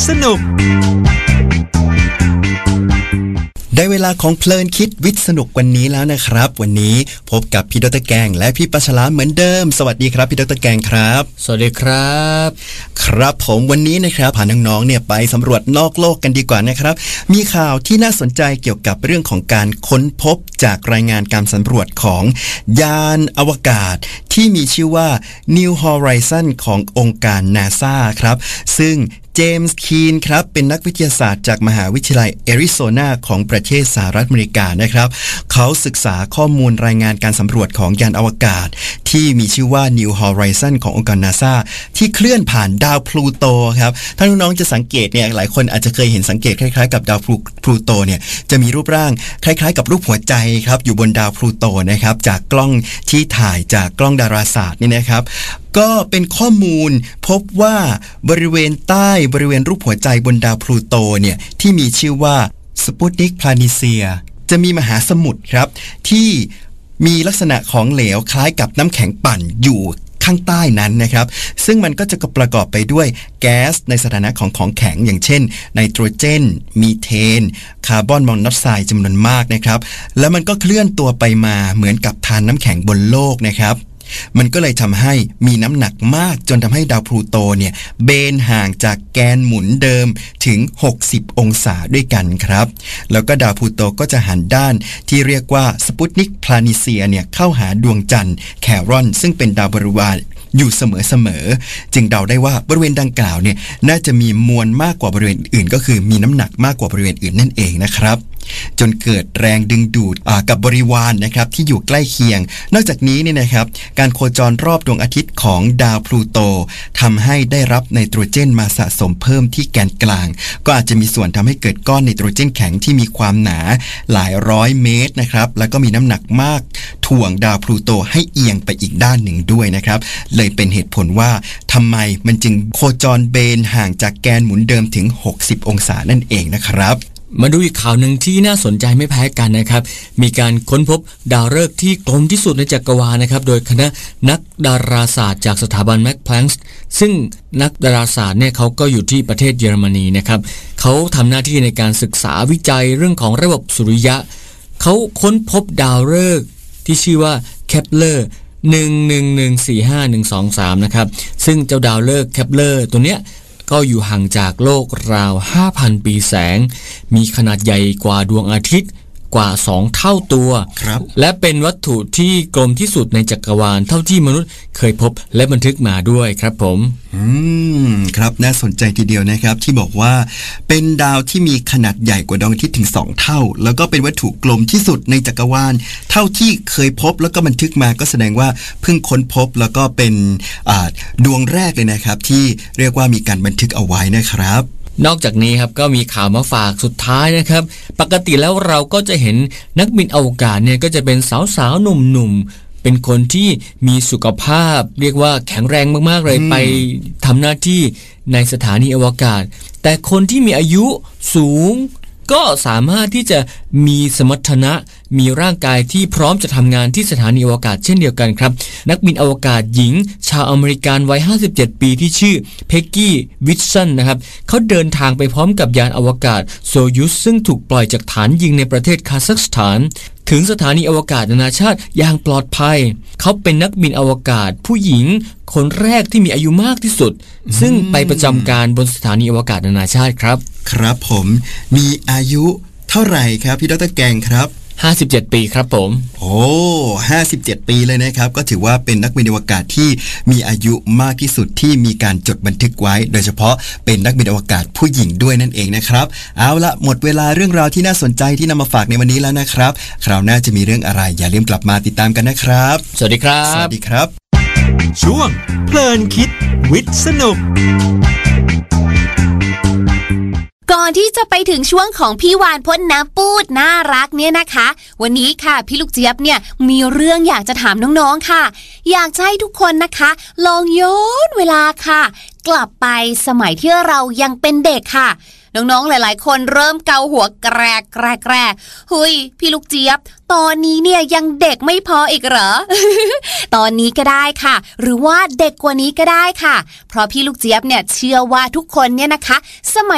สนุกได้เวลาของเพลินคิดวิทย์สนุกวันนี้แล้วนะครับวันนี้พบกับพี่ดร.แกงและพี่ปัชราเหมือนเดิมสวัสดีครับพี่ดร.แกงครับสวัสดีครับครับผมวันนี้นะครับพาน้องๆเนี่ยไปสำรวจนอกโลกกันดีกว่านะครับมีข่าวที่น่าสนใจเกี่ยวกับเรื่องของการค้นพบจากรายงานการสำรวจของยานอวกาศที่มีชื่อว่า New Horizon ขององค์การ NASA ครับซึ่งเจมส์คีนครับเป็นนักวิทยาศาสตร์จากมหาวิทยาลัยแอริโซนาของประเทศสหรัฐอเมริกานะครับเขาศึกษาข้อมูลรายงานการสำรวจของยานอวกาศที่มีชื่อว่า New Horizon ขององค์การ NASA ที่เคลื่อนผ่านดาวพลูโตครับถ้าน้องๆจะสังเกตเนี่ยหลายคนอาจจะเคยเห็นสังเกตคล้ายๆกับดาวพลูโตเนี่ยจะมีรูปร่างคล้ายๆกับรูปหัวใจครับอยู่บนดาวพลูโตนะครับจากกล้องที่ถ่ายจากกล้องดาราศาสตร์นี่นะครับก็เป็นข้อมูลพบว่าบริเวณใต้บริเวณรูปหัวใจบนดาวพลูโตเนี่ยที่มีชื่อว่าสปุตนิกพลานิเซียจะมีมหาสมุทรครับที่มีลักษณะของเหลวคล้ายกับน้ำแข็งปั่นอยู่ข้างใต้นั้นนะครับซึ่งมันก็จะประกอบไปด้วยแก๊สในสถานะของแข็งอย่างเช่นไนโตรเจนมีเทนคาร์บอนมอนอกไซด์จำนวนมากนะครับแล้วมันก็เคลื่อนตัวไปมาเหมือนกับทานน้ำแข็งบนโลกนะครับมันก็เลยทำให้มีน้ำหนักมากจนทำให้ดาวพลูโตเนี่ยเบนห่างจากแกนหมุนเดิมถึง60องศาด้วยกันครับแล้วก็ดาวพลูโตก็จะหันด้านที่เรียกว่าสปุตนิกพลานิเซียเนี่ยเข้าหาดวงจันทร์แครอนซึ่งเป็นดาวบริวารอยู่เสมอจึงเดาได้ว่าบริเวณดังกล่าวเนี่ยน่าจะมีมวลมากกว่าบริเวณอื่นก็คือมีน้ำหนักมากกว่าบริเวณอื่นนั่นเองนะครับจนเกิดแรงดึงดูดกับบริวารนะครับที่อยู่ใกล้เคียงนอกจากนี้เนี่ยนะครับการโคจรรอบดวงอาทิตย์ของดาวพลูโตทำให้ได้รับไนโตรเจนมาสะสมเพิ่มที่แกนกลางก็อาจจะมีส่วนทำให้เกิดก้อนไนโตรเจนแข็งที่มีความหนาหลายร้อยเมตรนะครับแล้วก็มีน้ำหนักมากถ่วงดาวพลูโตให้เอียงไปอีกด้านหนึ่งด้วยนะครับเลยเป็นเหตุผลว่าทำไมมันจึงโคจรเบนห่างจากแกนหมุนเดิมถึง60องศานั่นเองนะครับมาดูอีกข่าวหนึ่งที่น่าสนใจไม่แพ้กันนะครับมีการค้นพบดาวฤกษ์ที่กลมที่สุดในจักรวาลนะครับโดยคณะนักดาราศาสตร์จากสถาบันแม็กแพลงก์ซึ่งนักดาราศาสตร์เนี่ยเขาก็อยู่ที่ประเทศเยอรมนีนะครับเขาทำหน้าที่ในการศึกษาวิจัยเรื่องของระบบสุริยะเขาค้นพบดาวฤกษ์ที่ชื่อว่าเคปเลอร์111451123นะครับซึ่งเจ้าดาวฤกษ์เคปเลอร์ตัวเนี้ยก็อยู่ห่างจากโลกราว 5,000 ปีแสงมีขนาดใหญ่กว่าดวงอาทิตย์กว่า2เท่าตัวและเป็นวัตถุที่กลมที่สุดในจักรวาลเท่าที่มนุษย์เคยพบและบันทึกมาด้วยครับผมครับน่าสนใจทีเดียวนะครับที่บอกว่าเป็นดาวที่มีขนาดใหญ่กว่าดวงอาทิตย์ถึง2เท่าแล้วก็เป็นวัตถุกลมที่สุดในจักรวาลเท่าที่เคยพบแล้วก็บันทึกมาก็แสดงว่าเพิ่งค้นพบแล้วก็เป็นดวงแรกเลยนะครับที่เรียกว่ามีการบันทึกเอาไว้นะครับนอกจากนี้ครับก็มีข่าวมาฝากสุดท้ายนะครับปกติแล้วเราก็จะเห็นนักบินอวกาศเนี่ยก็จะเป็นสาวๆหนุ่มๆเป็นคนที่มีสุขภาพเรียกว่าแข็งแรงมากๆเลยไปทำหน้าที่ในสถานีอวกาศแต่คนที่มีอายุสูงก็สามารถที่จะมีสมรรถนะมีร่างกายที่พร้อมจะทำงานที่สถานีอวกาศเช่นเดียวกันครับนักบินอวกาศหญิงชาวอเมริกันวัย57ปีที่ชื่อเพกกี้วิทสันนะครับเขาเดินทางไปพร้อมกับยานอวกาศโซยุสซึ่งถูกปล่อยจากฐานยิงในประเทศคาซัคสถานถึงสถานีอวกาศนานาชาติอย่างปลอดภัยเขาเป็นนักบินอวกาศผู้หญิงคนแรกที่มีอายุมากที่สุดซึ่งไปประจำการบนสถานีอวกาศนานาชาติครับครับผมมีอายุเท่าไหร่ครับพี่ดร.แกงครับ 57ปีครับผมโอ้57ปีเลยนะครับก็ถือว่าเป็นนักบินอวกาศที่มีอายุมากที่สุดที่มีการจดบันทึกไว้โดยเฉพาะเป็นนักบินอวกาศผู้หญิงด้วยนั่นเองนะครับเอาละหมดเวลาเรื่องราวที่น่าสนใจที่นำมาฝากในวันนี้แล้วนะครับคราวหน้าจะมีเรื่องอะไรอย่าลืมกลับมาติดตามกันนะครับสวัสดีครับสวัสดีครับช่วงเพลินคิดวิทย์สนุกก่อนที่จะไปถึงช่วงของพี่วานพจน์น้ำปูดน่ารักเนี่ยนะคะวันนี้ค่ะพี่ลูกเจี๊ยบเนี่ยมีเรื่องอยากจะถามน้องๆค่ะอยากให้ทุกคนนะคะลองย้อนเวลาค่ะกลับไปสมัยที่เรายังเป็นเด็กค่ะน้องๆหลายๆคนเริ่มเกาหัวแกรกเฮ้ยพี่ลูกเจี๊ยบตอนนี้เนี่ยยังเด็กไม่พออีกเหรอ ตอนนี้ก็ได้ค่ะหรือว่าเด็กกว่านี้ก็ได้ค่ะเพราะพี่ลูกเจี๊ยบเนี่ยเชื่อว่าทุกคนเนี่ยนะคะสมัย